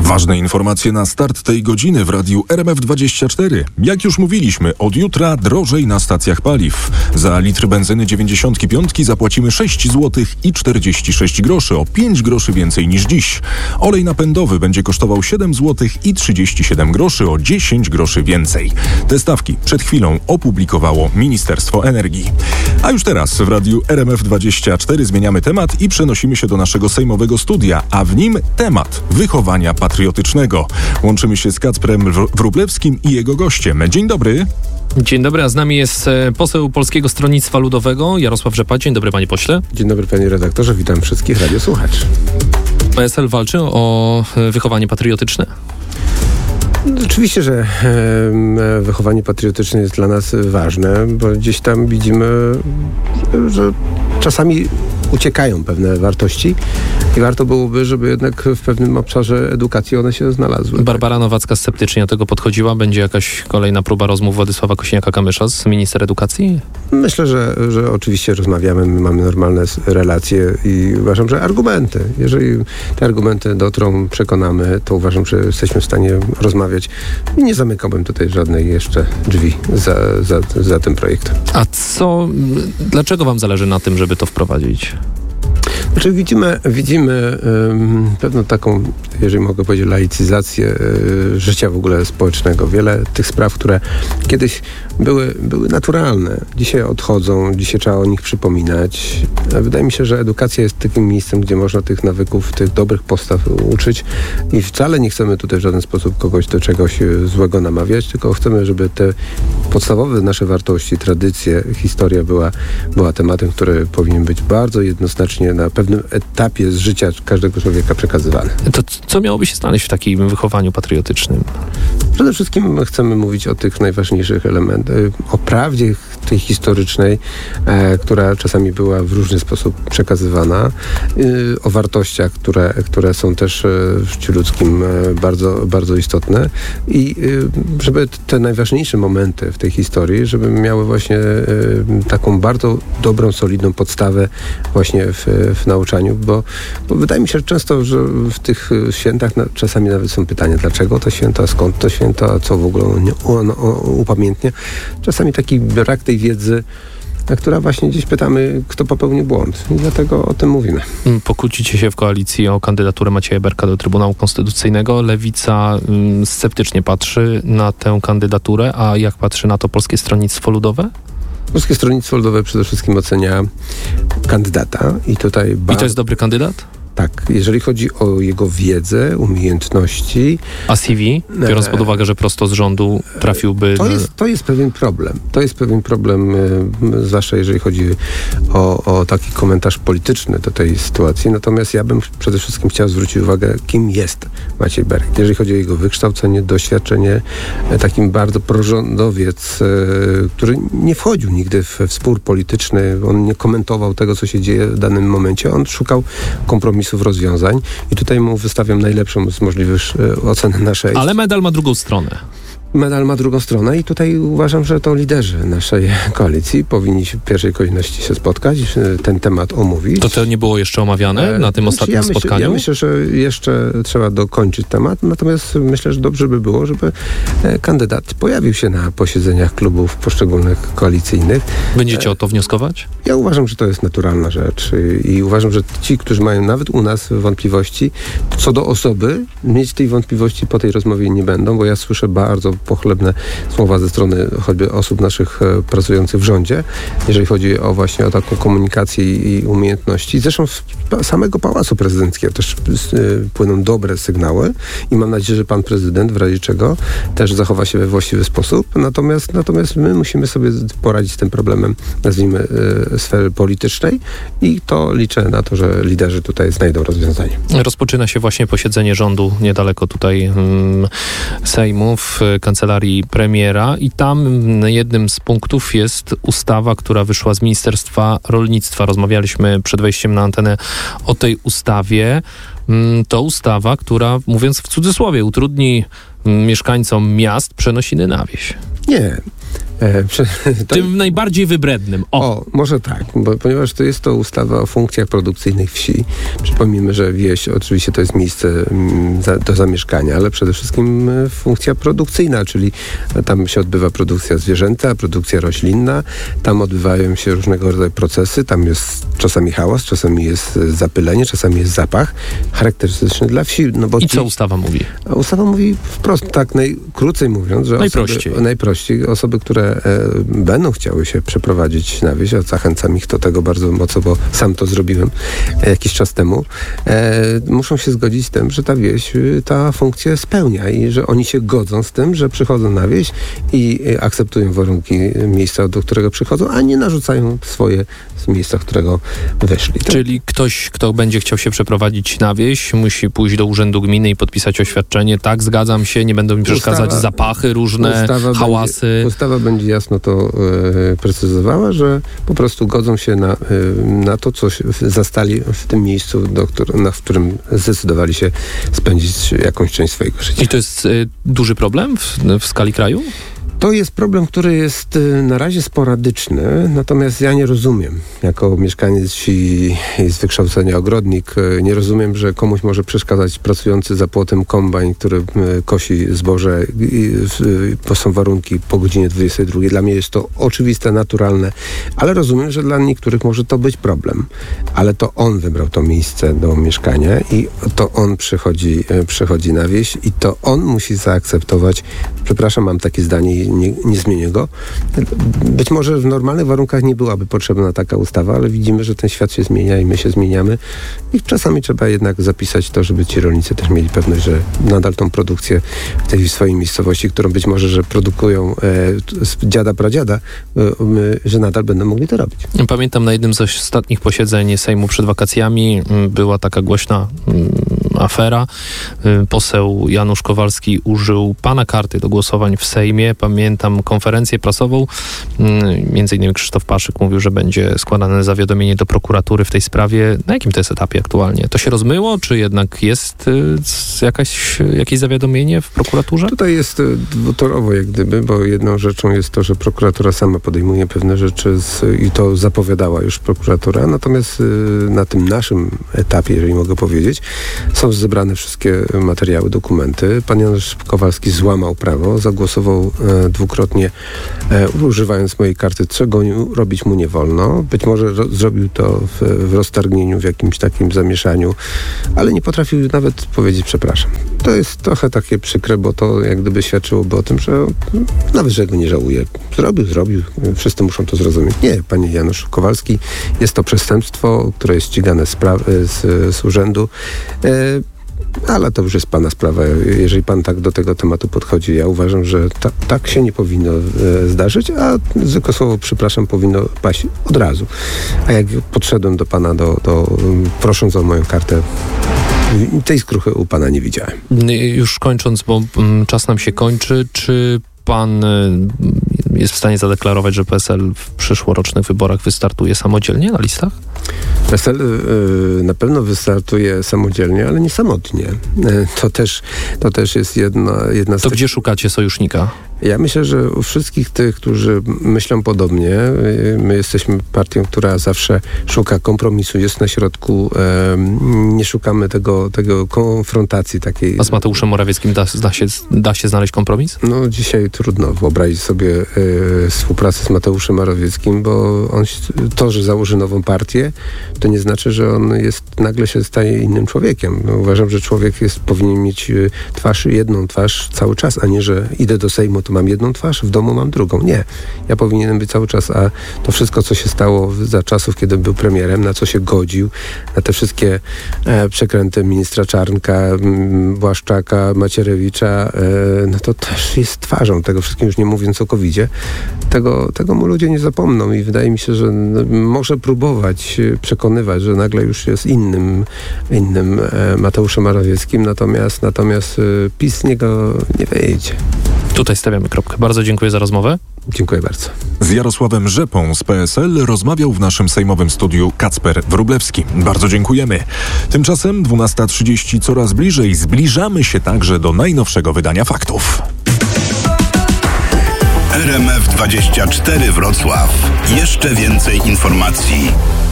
Ważne informacje na start tej godziny w radiu RMF24. Jak już mówiliśmy, od jutra drożej na stacjach paliw. Za litr benzyny 95 zapłacimy 6 zł i 46 groszy, o 5 groszy więcej niż dziś. Olej napędowy będzie kosztował 7 zł i 37 groszy, o 10 groszy więcej. Te stawki przed chwilą opublikowało Ministerstwo Energii. A już teraz w radiu RMF24 zmieniamy temat i przenosimy się do naszego sejmowego studia, a w nim temat wychowania patriotycznego. Łączymy się z Kacprem Wróblewskim i jego gościem. Dzień dobry. Dzień dobry, a z nami jest poseł Polskiego Stronnictwa Ludowego Jarosław Rzepa. Dzień dobry, panie pośle. Dzień dobry, panie redaktorze. Witam wszystkich radiosłuchaczy. PSL walczy o wychowanie patriotyczne? Oczywiście, że wychowanie patriotyczne jest dla nas ważne, bo gdzieś tam widzimy, że czasami uciekają pewne wartości i warto byłoby, żeby jednak w pewnym obszarze edukacji one się znalazły. Barbara Nowacka sceptycznie do tego podchodziła. Będzie jakaś kolejna próba rozmów Władysława Kosiniaka-Kamysza z minister edukacji? Myślę, że oczywiście rozmawiamy, my mamy normalne relacje i uważam, że jeżeli te argumenty dotrą, przekonamy, to uważam, że jesteśmy w stanie rozmawiać i nie zamykałbym tutaj żadnej jeszcze drzwi za tym projektem. A dlaczego wam zależy na tym, żeby to wprowadzić? Znaczy widzimy pewną taką, jeżeli mogę powiedzieć, laicyzację życia w ogóle społecznego. Wiele tych spraw, które kiedyś były naturalne, dzisiaj odchodzą, dzisiaj trzeba o nich przypominać. Wydaje mi się, że edukacja jest takim miejscem, gdzie można tych nawyków, tych dobrych postaw uczyć i wcale nie chcemy tutaj w żaden sposób kogoś do czegoś złego namawiać, tylko chcemy, żeby te podstawowe nasze wartości, tradycje, historia była tematem, który powinien być bardzo jednoznacznie na pewnym etapie z życia każdego człowieka przekazywany. To co miałoby się znaleźć w takim wychowaniu patriotycznym? Przede wszystkim chcemy mówić o tych najważniejszych elementach, o prawdzie tej historycznej, która czasami była w różny sposób przekazywana, o wartościach, które są też w życiu ludzkim bardzo, bardzo istotne i żeby te najważniejsze momenty w tej historii, żeby miały właśnie taką bardzo dobrą, solidną podstawę właśnie w nauczaniu, bo wydaje mi się, że często, że w tych świętach czasami nawet są pytania, dlaczego to święto, skąd to święto, a co w ogóle ono upamiętnia. Czasami taki brak tej wiedzy, na która właśnie gdzieś pytamy, kto popełnił błąd. I dlatego o tym mówimy. Pokłócicie się w koalicji o kandydaturę Macieja Berka do Trybunału Konstytucyjnego. Lewica sceptycznie patrzy na tę kandydaturę, a jak patrzy na to Polskie Stronnictwo Ludowe? Polskie Stronnictwo Ludowe przede wszystkim ocenia kandydata i tutaj... I to jest dobry kandydat? Tak, jeżeli chodzi o jego wiedzę, umiejętności... A CV? Biorąc pod uwagę, że prosto z rządu trafiłby... To jest pewien problem. To jest pewien problem, zwłaszcza jeżeli chodzi o taki komentarz polityczny do tej sytuacji. Natomiast ja bym przede wszystkim chciał zwrócić uwagę, kim jest Maciej Berek. Jeżeli chodzi o jego wykształcenie, doświadczenie, takim bardzo prorządowiec, który nie wchodził nigdy w spór polityczny, on nie komentował tego, co się dzieje w danym momencie. On szukał kompromisów, rozwiązań i tutaj mu wystawiam najlepszą z możliwych ocen naszej. Ale medal ma drugą stronę. Medal ma drugą stronę i tutaj uważam, że to liderzy naszej koalicji powinni w pierwszej kolejności się spotkać, ten temat omówić. To nie było jeszcze omawiane na tym ostatnim spotkaniu? Ja myślę, że jeszcze trzeba dokończyć temat, natomiast myślę, że dobrze by było, żeby kandydat pojawił się na posiedzeniach klubów poszczególnych koalicyjnych. Będziecie o to wnioskować? Ja uważam, że to jest naturalna rzecz i uważam, że ci, którzy mają nawet u nas wątpliwości, co do osoby, mieć tej wątpliwości po tej rozmowie nie będą, bo ja słyszę bardzo pochlebne słowa ze strony choćby osób naszych pracujących w rządzie, jeżeli chodzi o właśnie o taką komunikację i umiejętności. Zresztą z samego Pałacu Prezydenckiego też płyną dobre sygnały i mam nadzieję, że pan prezydent w razie czego też zachowa się we właściwy sposób. Natomiast my musimy sobie poradzić z tym problemem, nazwijmy, sfery politycznej i to liczę na to, że liderzy tutaj znajdą rozwiązanie. Rozpoczyna się właśnie posiedzenie rządu niedaleko tutaj Sejmu w kancelarii premiera i tam jednym z punktów jest ustawa, która wyszła z Ministerstwa Rolnictwa. Rozmawialiśmy przed wejściem na antenę o tej ustawie. To ustawa, która, mówiąc w cudzysłowie, utrudni mieszkańcom miast przenosiny na wieś. Nie. Tym najbardziej wybrednym. Może tak, ponieważ to jest to ustawa o funkcjach produkcyjnych wsi. Przypomnijmy, że wieś oczywiście to jest miejsce do zamieszkania, ale przede wszystkim funkcja produkcyjna, czyli tam się odbywa produkcja zwierzęta, produkcja roślinna, tam odbywają się różnego rodzaju procesy, tam jest czasami hałas, czasami jest zapylenie, czasami jest zapach charakterystyczny dla wsi. I co ustawa mówi? Ustawa mówi wprost, tak najkrócej mówiąc, że najprościej osoby, które będą chciały się przeprowadzić na wieś, a zachęcam ich do tego bardzo mocno, bo sam to zrobiłem jakiś czas temu, muszą się zgodzić z tym, że ta wieś ta funkcję spełnia i że oni się godzą z tym, że przychodzą na wieś i akceptują warunki miejsca, do którego przychodzą, a nie narzucają swoje z miejsca, z którego weszli. Czyli ktoś, kto będzie chciał się przeprowadzić na wieś, musi pójść do urzędu gminy i podpisać oświadczenie. Tak, zgadzam się, nie będą mi przeszkadzać zapachy różne, hałasy. Ustawa będzie jasno to precyzowała, że po prostu godzą się na to, co zastali w tym miejscu, w którym zdecydowali się spędzić jakąś część swojego życia. I to jest duży problem w skali kraju? To jest problem, który jest na razie sporadyczny, natomiast ja nie rozumiem, jako mieszkaniec wsi i z wykształcenia ogrodnik, nie rozumiem, że komuś może przeszkadzać pracujący za płotem kombajn, który kosi zboże bo są warunki po godzinie 22. Dla mnie jest to oczywiste, naturalne, ale rozumiem, że dla niektórych może to być problem. Ale to on wybrał to miejsce do mieszkania i to on przychodzi na wieś i to on musi zaakceptować, przepraszam, mam takie zdanie i nie zmienię go. Być może w normalnych warunkach nie byłaby potrzebna taka ustawa, ale widzimy, że ten świat się zmienia i my się zmieniamy i czasami trzeba jednak zapisać to, żeby ci rolnicy też mieli pewność, że nadal tą produkcję w tej swojej miejscowości, którą być może, że produkują z dziada, pradziada, że nadal będą mogli to robić. Pamiętam na jednym z ostatnich posiedzeń Sejmu przed wakacjami była taka głośna afera. Poseł Janusz Kowalski użył pana karty do głosowań w Sejmie. Pamiętam konferencję prasową. Między innymi Krzysztof Paszyk mówił, że będzie składane zawiadomienie do prokuratury w tej sprawie. Na jakim to jest etapie aktualnie? To się rozmyło, czy jednak jest jakieś zawiadomienie w prokuraturze? Tutaj jest dwutorowo jak gdyby, bo jedną rzeczą jest to, że prokuratura sama podejmuje pewne rzeczy i to zapowiadała już prokuratura. Natomiast na tym naszym etapie, jeżeli mogę powiedzieć, są zebrane wszystkie materiały, dokumenty. Pan Janusz Kowalski złamał prawo, zagłosował dwukrotnie używając mojej karty, czego robić mu nie wolno. Być może zrobił to w roztargnieniu, w jakimś takim zamieszaniu, ale nie potrafił nawet powiedzieć przepraszam. To jest trochę takie przykre, bo to jak gdyby świadczyłoby o tym, że nawet, że go nie żałuje. Zrobił. Wszyscy muszą to zrozumieć. Nie, panie Janusz Kowalski, jest to przestępstwo, które jest ścigane z urzędu. Ale to już jest pana sprawa. Jeżeli pan tak do tego tematu podchodzi, ja uważam, że tak się nie powinno zdarzyć, a zwykłe słowo przepraszam powinno paść od razu. A jak podszedłem do pana, prosząc o moją kartę, tej skruchy u pana nie widziałem. Już kończąc, bo czas nam się kończy, czy pan jest w stanie zadeklarować, że PSL w przyszłorocznych wyborach wystartuje samodzielnie na listach? PSL na pewno wystartuje samodzielnie, ale nie samotnie. To też jest jedna z... To gdzie szukacie sojusznika? Ja myślę, że u wszystkich tych, którzy myślą podobnie, my jesteśmy partią, która zawsze szuka kompromisu, jest na środku, nie szukamy tego konfrontacji takiej. A z Mateuszem Morawieckim da się znaleźć kompromis? No dzisiaj trudno wyobrazić sobie współpracę z Mateuszem Morawieckim, bo to, że założy nową partię, to nie znaczy, że on nagle się staje innym człowiekiem. No, uważam, że człowiek powinien mieć jedną twarz cały czas, a nie, że idę do Sejmu, to mam jedną twarz, w domu mam drugą. Nie. Ja powinienem być cały czas, a to wszystko, co się stało za czasów, kiedy był premierem, na co się godził, na te wszystkie przekręty ministra Czarnka, Błaszczaka, Macierewicza, no to też jest twarzą tego wszystkim, już nie mówiąc o COVID-zie. Tego mu ludzie nie zapomną i wydaje mi się, że może próbować przekonywać, że nagle już jest innym Mateuszem Morawieckim, natomiast PiS z niego nie wyjdzie. Tutaj stawiamy kropkę. Bardzo dziękuję za rozmowę. Dziękuję bardzo. Z Jarosławem Rzepą z PSL rozmawiał w naszym sejmowym studiu Kacper Wróblewski. Bardzo dziękujemy. Tymczasem 12:30 coraz bliżej. Zbliżamy się także do najnowszego wydania faktów. RMF24 Wrocław. Jeszcze więcej informacji